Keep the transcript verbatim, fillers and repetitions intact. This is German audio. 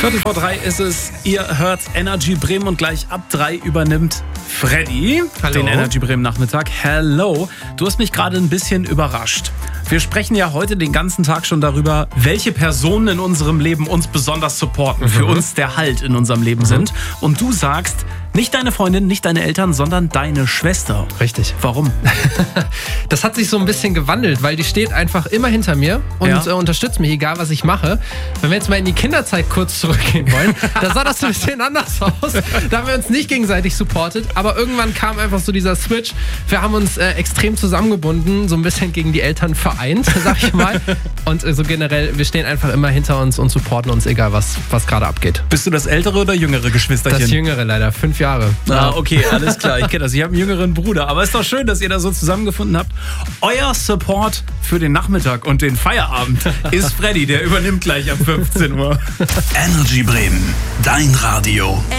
Viertel vor drei ist es, ihr hört Energy Bremen und gleich ab drei übernimmt Freddy Hallo. den Energy Bremen Nachmittag. Hello, du hast mich gerade ein bisschen überrascht. Wir sprechen ja heute den ganzen Tag schon darüber, welche Personen in unserem Leben uns besonders supporten, mhm. für uns der Halt in unserem Leben mhm. sind. Und du sagst, nicht deine Freundin, nicht deine Eltern, sondern deine Schwester. Richtig. Warum? Das hat sich so ein bisschen gewandelt, weil die steht einfach immer hinter mir und Ja. äh, unterstützt mich, egal was ich mache. Wenn wir jetzt mal in die Kinderzeit kurz zurückgehen wollen, da sah das ein bisschen anders aus. Da haben wir uns nicht gegenseitig supportet, aber irgendwann kam einfach so dieser Switch. Wir haben uns äh, extrem zusammengebunden, so ein bisschen gegen die Eltern vereint, sag ich mal. Und äh, so generell, wir stehen einfach immer hinter uns und supporten uns, egal was, was gerade abgeht. Bist du das ältere oder jüngere Geschwisterchen? Das Jüngere leider, fünf Jahre. Ah, okay, alles klar. Ich kenne das. Ich habe einen jüngeren Bruder. Aber es ist doch schön, dass ihr da so zusammengefunden habt. Euer Support für den Nachmittag und den Feierabend ist Freddy. Der übernimmt gleich ab fünfzehn Uhr. Energy Bremen, dein Radio.